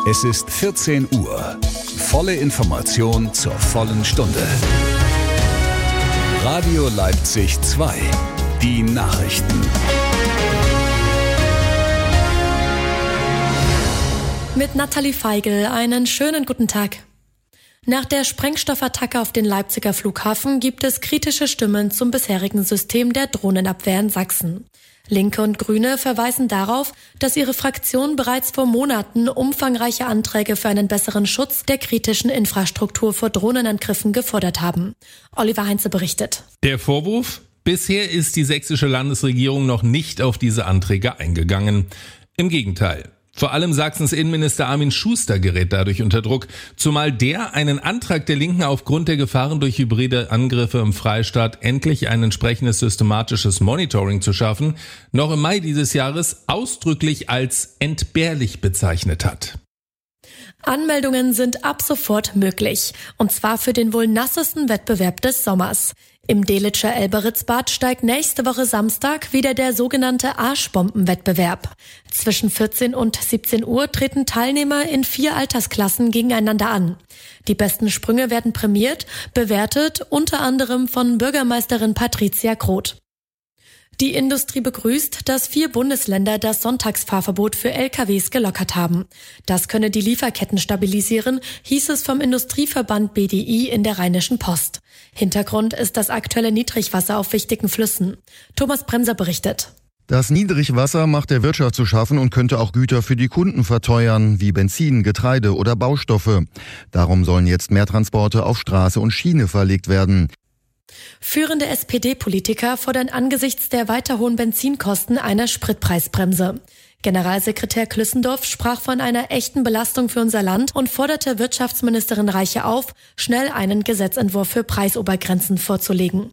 Es ist 14 Uhr. Volle Information zur vollen Stunde. Radio Leipzig 2. Die Nachrichten. Mit Nathalie Feigl einen schönen guten Tag. Nach der Sprengstoffattacke auf den Leipziger Flughafen gibt es kritische Stimmen zum bisherigen System der Drohnenabwehr in Sachsen. Linke und Grüne verweisen darauf, dass ihre Fraktion bereits vor Monaten umfangreiche Anträge für einen besseren Schutz der kritischen Infrastruktur vor Drohnenangriffen gefordert haben. Oliver Heinze berichtet. Der Vorwurf? Bisher ist die sächsische Landesregierung noch nicht auf diese Anträge eingegangen. Im Gegenteil. Vor allem Sachsens Innenminister Armin Schuster gerät dadurch unter Druck, zumal der einen Antrag der Linken aufgrund der Gefahren durch hybride Angriffe im Freistaat endlich ein entsprechendes systematisches Monitoring zu schaffen, noch im Mai dieses Jahres ausdrücklich als entbehrlich bezeichnet hat. Anmeldungen sind ab sofort möglich, und zwar für den wohl nassesten Wettbewerb des Sommers. Im Delitzscher Elberitzbad steigt nächste Woche Samstag wieder der sogenannte Arschbombenwettbewerb. Zwischen 14 und 17 Uhr treten Teilnehmer in 4 Altersklassen gegeneinander an. Die besten Sprünge werden prämiert, bewertet unter anderem von Bürgermeisterin Patricia Groth. Die Industrie begrüßt, dass 4 Bundesländer das Sonntagsfahrverbot für LKWs gelockert haben. Das könne die Lieferketten stabilisieren, hieß es vom Industrieverband BDI in der Rheinischen Post. Hintergrund ist das aktuelle Niedrigwasser auf wichtigen Flüssen. Thomas Bremser berichtet. Das Niedrigwasser macht der Wirtschaft zu schaffen und könnte auch Güter für die Kunden verteuern, wie Benzin, Getreide oder Baustoffe. Darum sollen jetzt mehr Transporte auf Straße und Schiene verlegt werden. Führende SPD-Politiker fordern angesichts der weiter hohen Benzinkosten eine Spritpreisbremse. Generalsekretär Klüssendorf sprach von einer echten Belastung für unser Land und forderte Wirtschaftsministerin Reiche auf, schnell einen Gesetzentwurf für Preisobergrenzen vorzulegen.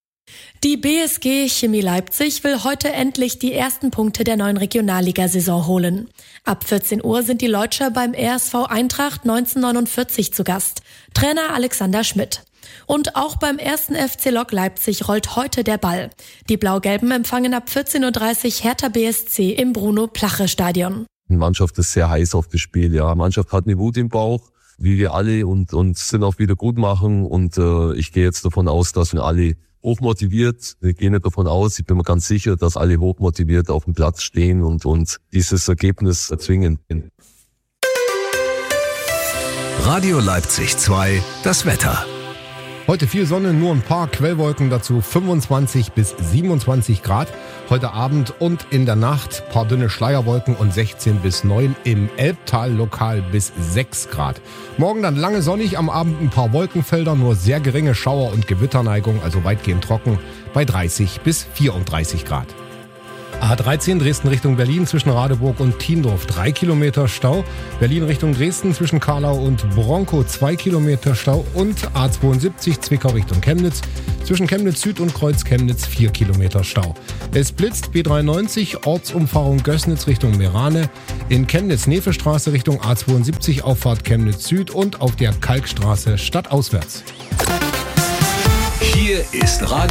Die BSG Chemie Leipzig will heute endlich die ersten Punkte der neuen Regionalligasaison holen. Ab 14 Uhr sind die Leutscher beim RSV Eintracht 1949 zu Gast. Trainer Alexander Schmidt. Und auch beim 1. FC Lok Leipzig rollt heute der Ball. Die Blau-Gelben empfangen ab 14.30 Uhr Hertha BSC im Bruno-Plache-Stadion. Die Mannschaft ist sehr heiß auf das Spiel. Ja, die Mannschaft hat eine Wut im Bauch, wie wir alle, und sind auf Wiedergutmachen. Und ich gehe jetzt davon aus, dass wir alle hochmotiviert, ich gehe nicht davon aus, ich bin mir ganz sicher, dass alle hochmotiviert auf dem Platz stehen und dieses Ergebnis erzwingen. Radio Leipzig 2, das Wetter. Heute viel Sonne, nur ein paar Quellwolken, dazu 25 bis 27 Grad. Heute Abend und in der Nacht paar dünne Schleierwolken und 16 bis 9, im Elbtal lokal bis 6 Grad. Morgen dann lange sonnig, am Abend ein paar Wolkenfelder, nur sehr geringe Schauer- und Gewitterneigung, also weitgehend trocken, bei 30 bis 34 Grad. A13 Dresden Richtung Berlin zwischen Radeburg und Thiendorf 3 Kilometer Stau. Berlin Richtung Dresden zwischen Karlau und Bronkow 2 Kilometer Stau. Und A72 Zwickau Richtung Chemnitz zwischen Chemnitz Süd und Kreuz Chemnitz 4 Kilometer Stau. Es blitzt B93 Ortsumfahrung Gößnitz Richtung Merane. In Chemnitz Nevestraße Richtung A72 Auffahrt Chemnitz Süd und auf der Kalkstraße stadtauswärts. Hier ist Radio